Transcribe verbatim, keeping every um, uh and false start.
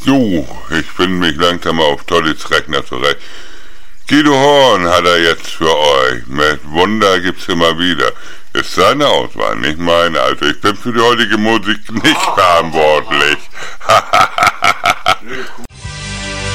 Jo, ich bin mich langsam auf Tollys Rechner zurecht. Guido Horn hat er jetzt für euch. Mit Wunder gibt's immer wieder. Ist seine Auswahl, nicht meine. Also ich bin für die heutige Musik nicht verantwortlich.